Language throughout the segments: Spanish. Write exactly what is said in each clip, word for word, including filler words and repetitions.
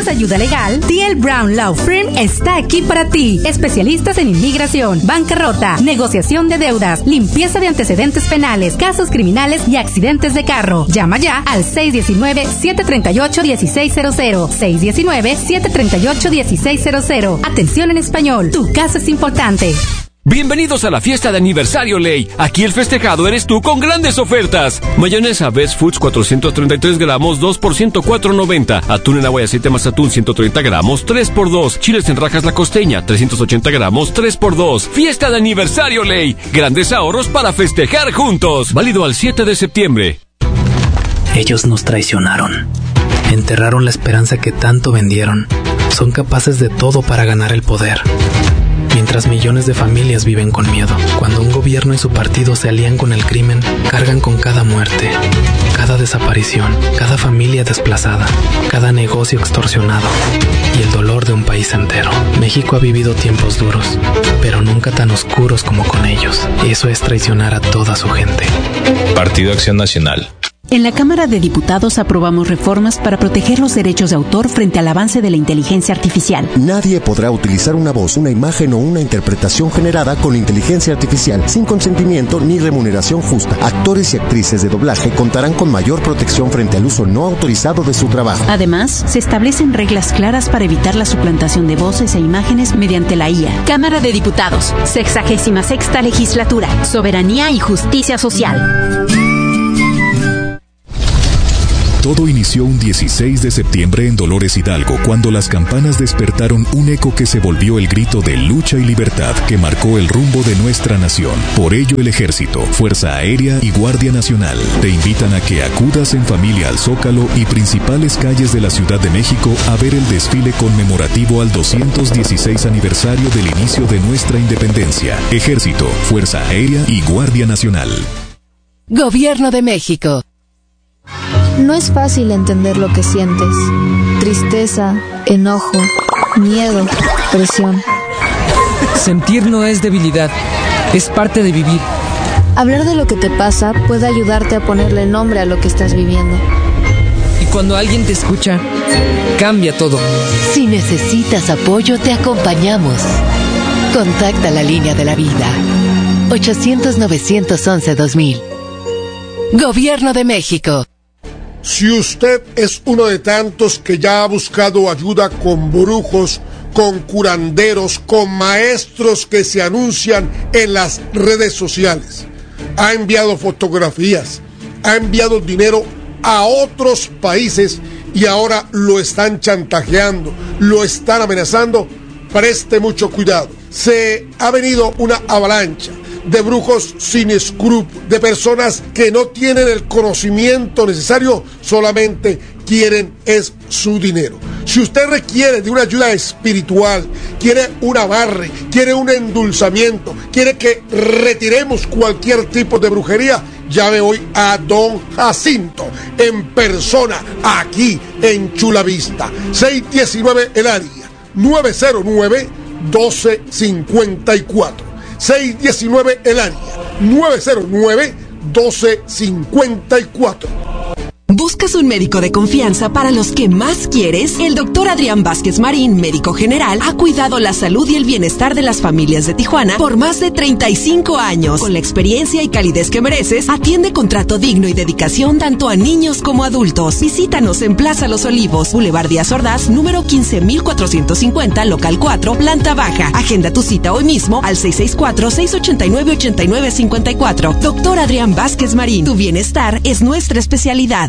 necesitas ayuda legal, T L Brown Law Firm está aquí para ti. Especialistas en inmigración, bancarrota, negociación de deudas, limpieza de antecedentes penales, casos criminales y accidentes de carro. Llama ya al seis uno nueve, siete tres ocho, uno seis cero cero. seis uno nueve, siete tres ocho, uno seis cero cero. Atención en español. Tu caso es importante. Bienvenidos a la fiesta de aniversario Ley. Aquí el festejado eres tú con grandes ofertas. Mayonesa Best Foods cuatrocientos treinta y tres gramos, dos por ciento cuatro noventa. Atún en agua y aceite más atún ciento treinta gramos, tres por dos. Chiles en rajas La Costeña, trescientos ochenta gramos, tres por dos. Fiesta de aniversario Ley. Grandes ahorros para festejar juntos. Válido al siete de septiembre. Ellos nos traicionaron. Enterraron la esperanza que tanto vendieron. Son capaces de todo para ganar el poder. Mientras millones de familias viven con miedo. Cuando un gobierno y su partido se alían con el crimen, cargan con cada muerte, cada desaparición, cada familia desplazada, cada negocio extorsionado y el dolor de un país entero. México ha vivido tiempos duros, pero nunca tan oscuros como con ellos. Eso es traicionar a toda su gente. Partido Acción Nacional. En la Cámara de Diputados aprobamos reformas para proteger los derechos de autor frente al avance de la inteligencia artificial. Nadie podrá utilizar una voz, una imagen o una interpretación generada con inteligencia artificial sin consentimiento ni remuneración justa. Actores y actrices de doblaje contarán con mayor protección frente al uso no autorizado de su trabajo. Además, se establecen reglas claras para evitar la suplantación de voces e imágenes mediante la I A. Cámara de Diputados, sexagésima sexta legislatura, soberanía y justicia social. Todo inició un dieciséis de septiembre en Dolores Hidalgo, cuando las campanas despertaron un eco que se volvió el grito de lucha y libertad que marcó el rumbo de nuestra nación. Por ello, el Ejército, Fuerza Aérea y Guardia Nacional te invitan a que acudas en familia al Zócalo y principales calles de la Ciudad de México a ver el desfile conmemorativo al doscientos dieciséis aniversario del inicio de nuestra independencia. Ejército, Fuerza Aérea y Guardia Nacional. Gobierno de México. No es fácil entender lo que sientes. Tristeza, enojo, miedo, presión. Sentir no es debilidad, es parte de vivir. Hablar de lo que te pasa puede ayudarte a ponerle nombre a lo que estás viviendo. Y cuando alguien te escucha, cambia todo. Si necesitas apoyo, te acompañamos. Contacta la línea de la vida. ochocientos, novecientos once, dos mil. Gobierno de México. Si usted es uno de tantos que ya ha buscado ayuda con brujos, con curanderos, con maestros que se anuncian en las redes sociales, ha enviado fotografías, ha enviado dinero a otros países y ahora lo están chantajeando, lo están amenazando, preste mucho cuidado. Se ha venido una avalancha de brujos sin escrúpulos, de personas que no tienen el conocimiento necesario, solamente quieren es su dinero. Si usted requiere de una ayuda espiritual, quiere un amarre, quiere un endulzamiento, quiere que retiremos cualquier tipo de brujería, llame hoy a Don Jacinto en persona, aquí en Chula Vista. seis diecinueve el área, nueve cero nueve, doce cincuenta y cuatro. seis diecinueve el área, nueve cero nueve, doce cincuenta y cuatro. ¿Buscas un médico de confianza para los que más quieres? El doctor Adrián Vázquez Marín, médico general, ha cuidado la salud y el bienestar de las familias de Tijuana por más de treinta y cinco años. Con la experiencia y calidez que mereces, atiende con trato digno y dedicación tanto a niños como adultos. Visítanos en Plaza Los Olivos, Boulevard Díaz Ordaz, número quince mil cuatrocientos cincuenta, local cuatro, planta baja. Agenda tu cita hoy mismo al seis seis cuatro, seis ocho nueve, ocho nueve cinco cuatro. Doctor Adrián Vázquez Marín, tu bienestar es nuestra especialidad.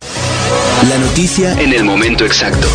La noticia en el momento exacto.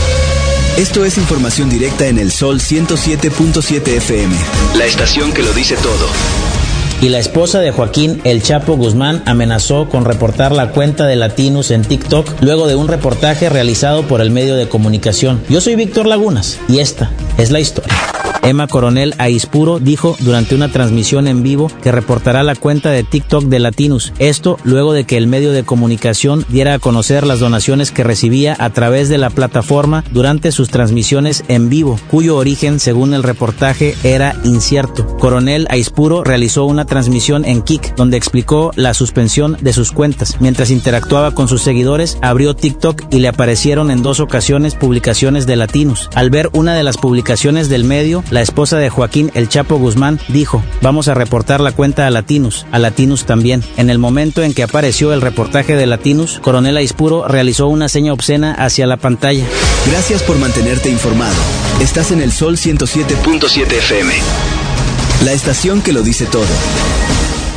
Esto es información directa en el Sol ciento siete punto siete F M, la estación que lo dice todo. Y la esposa de Joaquín El Chapo Guzmán amenazó con reportar la cuenta de Latinus en TikTok luego de un reportaje realizado por el medio de comunicación. Yo soy Víctor Lagunas y esta es la historia. Emma Coronel Aispuro dijo durante una transmisión en vivo que reportará la cuenta de TikTok de Latinus. Esto luego de que el medio de comunicación diera a conocer las donaciones que recibía a través de la plataforma durante sus transmisiones en vivo, cuyo origen, según el reportaje, era incierto. Coronel Aispuro realizó una transmisión en Kik, donde explicó la suspensión de sus cuentas. Mientras interactuaba con sus seguidores, abrió TikTok y le aparecieron en dos ocasiones publicaciones de Latinus. Al ver una de las publicaciones del medio, la esposa de Joaquín El Chapo Guzmán dijo: vamos a reportar la cuenta a Latinus, a Latinus también. En el momento en que apareció el reportaje de Latinus, Coronel Aispuro realizó una seña obscena hacia la pantalla. Gracias por mantenerte informado. Estás en el Sol ciento siete punto siete F M, la estación que lo dice todo.